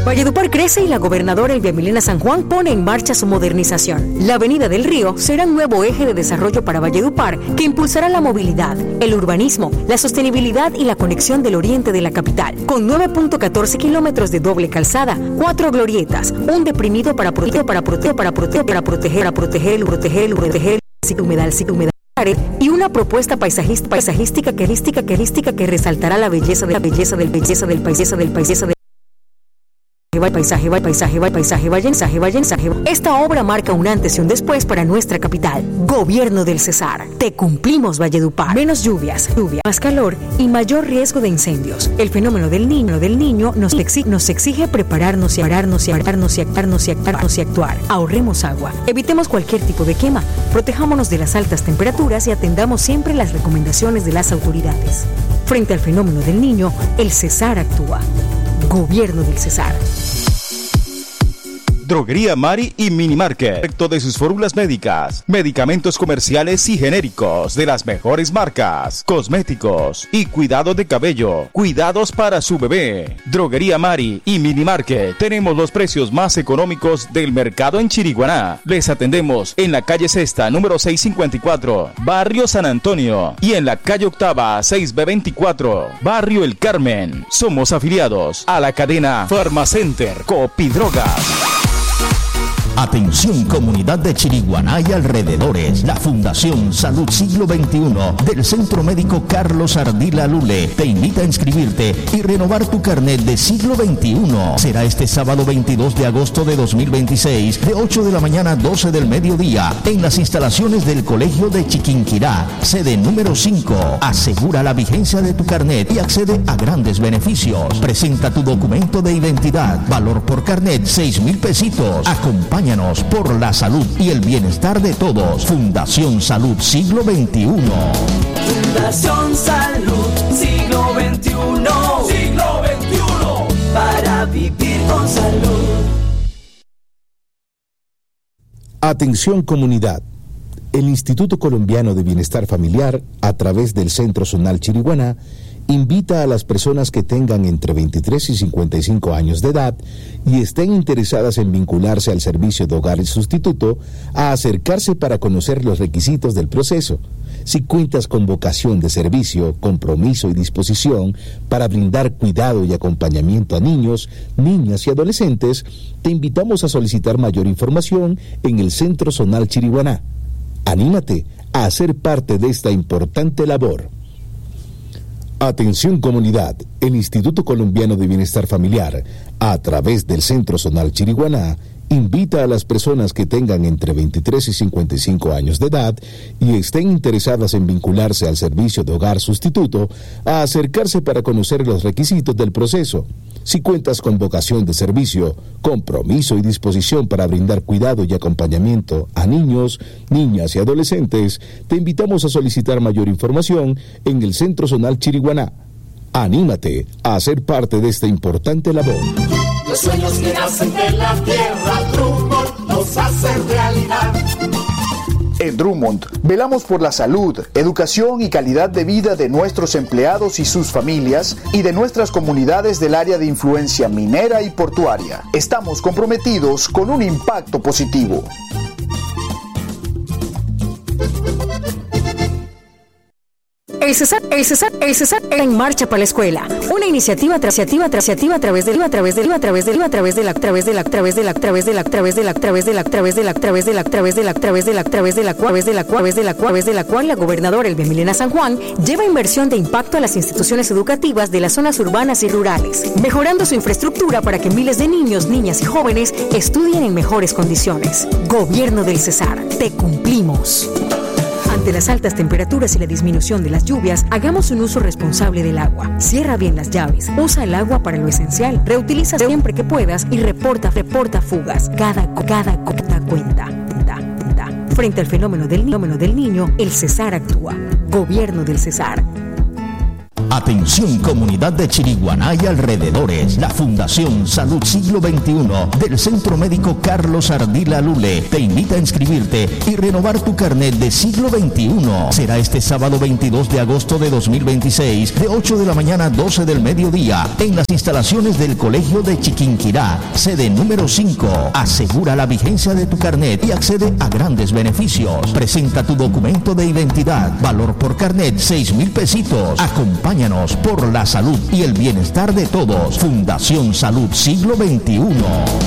Valledupar crece y la gobernadora Elvia Milena San Juan pone en marcha su modernización. La Avenida del Río será un nuevo eje de desarrollo para Valledupar que impulsará la movilidad, el urbanismo, la sostenibilidad y la conexión del oriente de la capital. Con 9.14 kilómetros de doble calzada, 4 glorietas, un deprimido para proteger el ciclo humedal y una propuesta paisajística que resaltará la belleza del paisaje. Esta obra marca un antes y un después para nuestra capital. Gobierno del Cesar. Te cumplimos, Valledupar. Menos lluvias, más calor y mayor riesgo de incendios. El fenómeno del niño nos exige prepararnos y actuar. Ahorremos agua. Evitemos cualquier tipo de quema. Protejámonos de las altas temperaturas y atendamos siempre las recomendaciones de las autoridades. Frente al fenómeno del niño, el Cesar actúa. Gobierno del Cesar. Droguería Mari y Minimarket. Respecto de sus fórmulas médicas, medicamentos comerciales y genéricos de las mejores marcas, cosméticos y cuidado de cabello, cuidados para su bebé. Droguería Mari y Minimarket. Tenemos los precios más económicos del mercado en Chiriguaná. Les atendemos en la calle Sexta, número 654, Barrio San Antonio, y en la calle Octava, 6B24, Barrio El Carmen. Somos afiliados a la cadena Farmacenter Copidrogas. Atención comunidad de Chiriguaná y alrededores. La Fundación Salud Siglo XXI del Centro Médico Carlos Ardila Lule te invita a inscribirte y renovar tu carnet de Siglo XXI. Será este sábado 22 de agosto de 2026 de 8 de la mañana a 12 del mediodía en las instalaciones del Colegio de Chiquinquirá, sede número 5. Asegura la vigencia de tu carnet y accede a grandes beneficios. Presenta tu documento de identidad. Valor por carnet 6,000 pesitos. Acompáñanos por la salud y el bienestar de todos. Fundación Salud Siglo XXI. Fundación Salud Siglo XXI. Siglo XXI. Para vivir con salud. Atención comunidad. El Instituto Colombiano de Bienestar Familiar, a través del Centro Zonal Chiriguaná, invita a las personas que tengan entre 23 y 55 años de edad y estén interesadas en vincularse al servicio de hogar y sustituto a acercarse para conocer los requisitos del proceso. Si cuentas con vocación de servicio, compromiso y disposición para brindar cuidado y acompañamiento a niños, niñas y adolescentes, te invitamos a solicitar mayor información en el Centro Zonal Chiriguaná. Anímate a ser parte de esta importante labor. Atención comunidad, el Instituto Colombiano de Bienestar Familiar, a través del Centro Zonal Chiriguaná, invita a las personas que tengan entre 23 y 55 años de edad y estén interesadas en vincularse al servicio de hogar sustituto a acercarse para conocer los requisitos del proceso. Si cuentas con vocación de servicio, compromiso y disposición para brindar cuidado y acompañamiento a niños, niñas y adolescentes, te invitamos a solicitar mayor información en el Centro Zonal Chiriguaná. Anímate a ser parte de esta importante labor. Los sueños que nacen de la tierra, Drummond los hace realidad. En Drummond velamos por la salud, educación y calidad de vida de nuestros empleados y sus familias y de nuestras comunidades del área de influencia minera y portuaria. Estamos comprometidos con un impacto positivo. El Cesar en marcha para la escuela. Una iniciativa a través de la cual la gobernadora Elvia Milena San Juan lleva inversión de impacto a las instituciones educativas de las zonas urbanas y rurales, mejorando su infraestructura para que miles de niños, niñas y jóvenes estudien en mejores condiciones. Gobierno del Cesar, te cumplimos. Ante las altas temperaturas y la disminución de las lluvias, hagamos un uso responsable del agua. Cierra bien las llaves, usa el agua para lo esencial, reutiliza siempre que puedas y reporta fugas. Cada cuenta. Frente al fenómeno del niño, el Cesar actúa. Gobierno del Cesar. Atención comunidad de Chiriguaná y alrededores. La Fundación Salud Siglo XXI del Centro Médico Carlos Ardila Lule te invita a inscribirte y renovar tu carnet de Siglo XXI. Será este sábado 22 de agosto de 2026 de 8 de la mañana a 12 del mediodía en las instalaciones del Colegio de Chiquinquirá, sede número 5. Asegura la vigencia de tu carnet y accede a grandes beneficios. Presenta tu documento de identidad. Valor por carnet 6,000 pesitos. Acompáñanos por la salud y el bienestar de todos. Fundación Salud Siglo XXI.